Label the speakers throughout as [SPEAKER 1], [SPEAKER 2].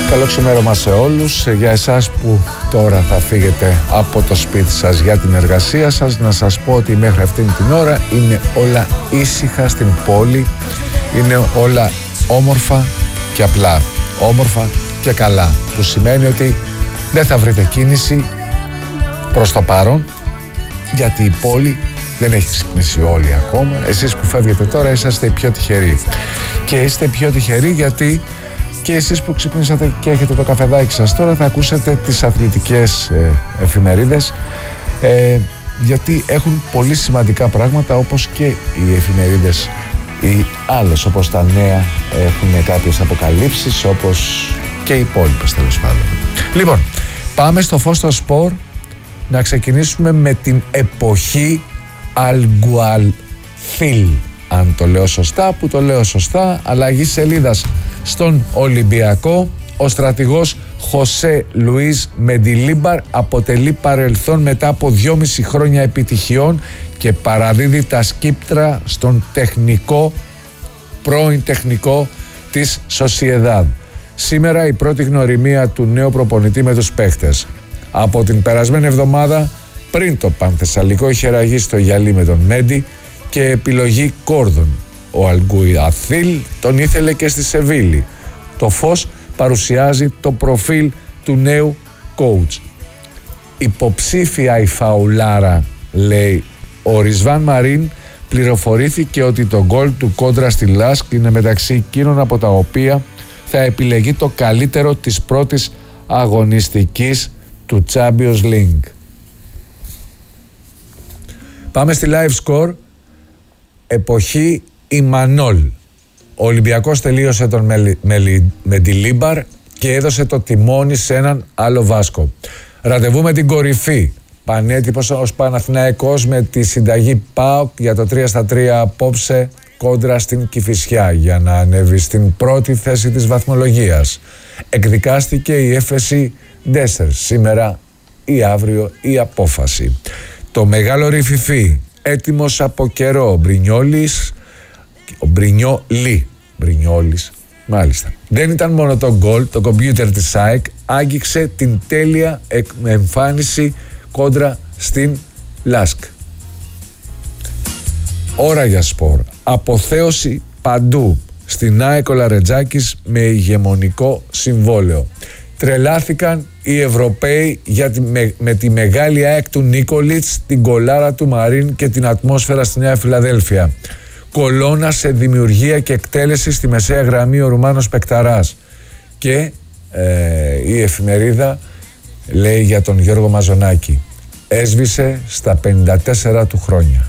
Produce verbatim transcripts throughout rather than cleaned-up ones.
[SPEAKER 1] Καλό ξημέρωμα σε όλους. Για εσάς που τώρα θα φύγετε από το σπίτι σας για την εργασία σας, να σας πω ότι μέχρι αυτήν την ώρα είναι όλα ήσυχα στην πόλη. Είναι όλα όμορφα και απλά. Όμορφα και καλά. Που σημαίνει ότι δεν θα βρείτε κίνηση προς το παρόν, γιατί η πόλη δεν έχει ξυπνήσει όλοι ακόμα. Εσείς που φεύγετε τώρα είσαστε οι πιο τυχεροί. Και είστε πιο τυχεροί γιατί και εσείς που ξυπνήσατε και έχετε το καφεδάκι σας τώρα θα ακούσετε τις αθλητικές ε, εφημερίδες, ε, γιατί έχουν πολύ σημαντικά πράγματα, όπως και οι εφημερίδες οι άλλες, όπως τα νέα έχουν κάποιες αποκαλύψεις, όπως και οι υπόλοιπες τέλος πάντων. Λοιπόν, πάμε στο φως στο σπορ να ξεκινήσουμε με την εποχή Αλγκουαθίλ, αν το λέω σωστά, που το λέω σωστά. Αλλαγή σελίδας στον Ολυμπιακό. Ο στρατηγός Χωσέ Λουίς Μεντιλίμπαρ αποτελεί παρελθόν μετά από δυόμιση χρόνια επιτυχιών και παραδίδει τα σκύπτρα στον τεχνικό, πρώην τεχνικό της Σοσιεδάδ. Σήμερα η πρώτη γνωριμία του νέου προπονητή με τους παίχτες. Από την περασμένη εβδομάδα, πριν το Πανθεσσαλικό, είχε ραγεί στο γυαλί με τον Μέντι και επιλογή Κόρδον. Ο Αλγκουαθίλ τον ήθελε και στη Σεβίλη. Το φως παρουσιάζει το προφίλ του νέου coach. Υποψήφια η φαουλάρα, λέει. Ο Ρισβάν Μαρίν πληροφορήθηκε ότι το γκολ του κόντρα στη Λάσκ είναι μεταξύ εκείνων από τα οποία θα επιλεγεί το καλύτερο της πρώτης αγωνιστικής του Champions League. Πάμε στη live score. Εποχή Ιμανόλ. Ο Ολυμπιακός τελείωσε τον Μεντιλίμπαρ και έδωσε το τιμόνι σε έναν άλλο Βάσκο. Ραντεβού με την κορυφή. Πανέτυπος ως Παναθηναϊκός με τη συνταγή ΠΑΟΚ για το τρία στα τρία απόψε κόντρα στην Κηφισιά για να ανέβει στην πρώτη θέση της βαθμολογίας. Εκδικάστηκε η έφεση Ντέσσερ. Σήμερα ή αύριο η απόφαση. Το μεγάλο ρηφιφί, έτοιμος από καιρό, ο Μπρινιόλης, ο Μπρινιόλη, Μπρινιόλης, μάλιστα. Δεν ήταν μόνο το γκολ, το κομπιούτερ της ΑΕΚ άγγιξε την τέλεια εμφάνιση κόντρα στην Λάσκ. Ώρα για σπορ. Αποθέωση παντού. Στην ΑΕΚ ο Λαρετζάκης με ηγεμονικό συμβόλαιο. Τρελάθηκαν οι Ευρωπαίοι για τη, με, με τη μεγάλη ΑΕΚ του Νίκολιτς, την κολάρα του Μαρίν και την ατμόσφαιρα στη Νέα Φιλαδέλφια. Κολώνα σε δημιουργία και εκτέλεση στη μεσαία γραμμή ο Ρουμάνος Πεκταράς. Και ε, η εφημερίδα λέει για τον Γιώργο Μαζονάκη. Έσβησε στα πενήντα τέσσερα του χρόνια.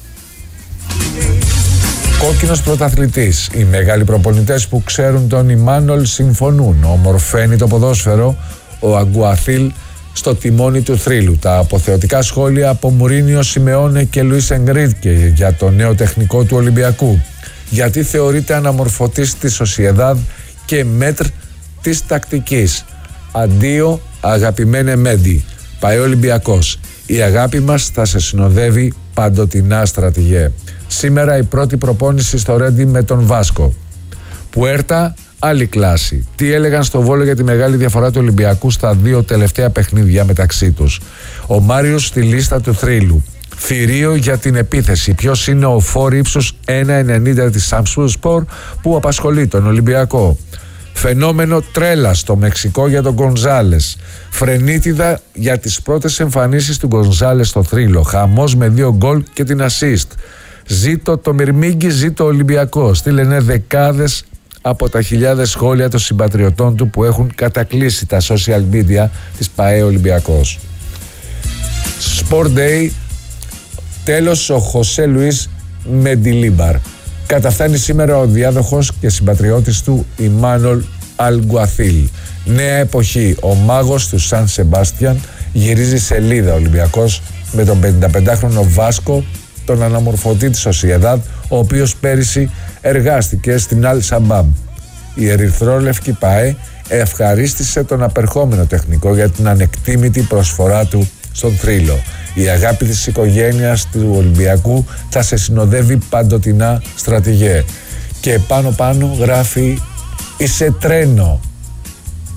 [SPEAKER 1] Κόκκινος πρωταθλητής. Οι μεγάλοι προπονητές που ξέρουν τον Ιμάνολ συμφωνούν. Ομορφαίνει το ποδόσφαιρο ο Αγκουαθίλ στο τιμόνι του θρύλου. Τα αποθεωτικά σχόλια από Μουρίνιο, Σιμεώνε και Λουίς Εγκρίτκε για το νέο τεχνικό του Ολυμπιακού. Γιατί θεωρείται αναμορφωτής της Σοσιεδάδ και μέτρ της τακτικής. Αντίο αγαπημένε Μέντι. Πάει ο Ολυμπιακός. Η αγάπη μας θα σε συνοδεύει παντοτινά, στρατηγέ. Σήμερα η πρώτη προπόνηση στο Ρέντι με τον Βάσκο. Πουέρτα, άλλη κλάση. Τι έλεγαν στο Βόλο για τη μεγάλη διαφορά του Ολυμπιακού στα δύο τελευταία παιχνίδια μεταξύ τους. Ο Μάριος στη λίστα του θρύλου. Θηρίο για την επίθεση. Ποιος είναι ο φόρ ύψους ένα ενενήντα της Σαμσούρ που απασχολεί τον Ολυμπιακό. Φαινόμενο τρέλα στο Μεξικό για τον Γκονζάλες. Φρενίτιδα για τις πρώτες εμφανίσεις του Γκονζάλες στο θρύλο. Χαμός με δύο γκολ και την ασίστ. Ζήτω το Μυρμήγκι, ζήτω Ολυμπιακό. Στείλαινε δεκάδες από τα χιλιάδες σχόλια των συμπατριωτών του που έχουν κατακλείσει τα social media της ΠΑΕ Ολυμπιακός. Sport Day. Τέλος ο Χωσέ Λουίς Μεντιλίμπαρ. Καταφτάνει σήμερα ο διάδοχος και συμπατριώτης του Ιμάνολ Αλγκουαθίλ. Νέα εποχή. Ο μάγος του Σαν Σεμπάστιαν γυρίζει σελίδα. Ολυμπιακός με τον πενηνταπεντάχρονο Βάσκο, τον αναμορφωτή της Σοσιεδάδ, ο οποίος πέρυσι εργάστηκε στην Αλ Σαμπάμπ. Η ερυθρόλευκη ΠΑΕ ευχαρίστησε τον απερχόμενο τεχνικό για την ανεκτήμητη προσφορά του στον θρύλο. Η αγάπη της οικογένειας του Ολυμπιακού θα σε συνοδεύει παντοτινά, στρατηγέ. Και πάνω πάνω γράφει «Είσαι τρένο».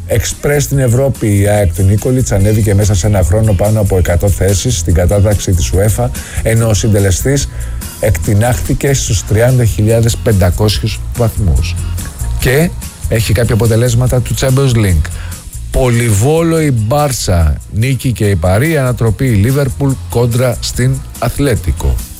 [SPEAKER 1] Εξπρές στην Ευρώπη, η ΑΕΚ του Νίκολιτς ανέβηκε μέσα σε ένα χρόνο πάνω από εκατό θέσεις στην κατάταξη της UEFA, ενώ ο συντελεστής εκτινάχθηκε στους τριάντα χιλιάδες πεντακόσιους βαθμούς. Και έχει κάποια αποτελέσματα του Champions League. Πολυβόλο η Μπάρσα, νίκη και η Παρί, ανατροπή η Λίβερπουλ κόντρα στην Αθλέτικο.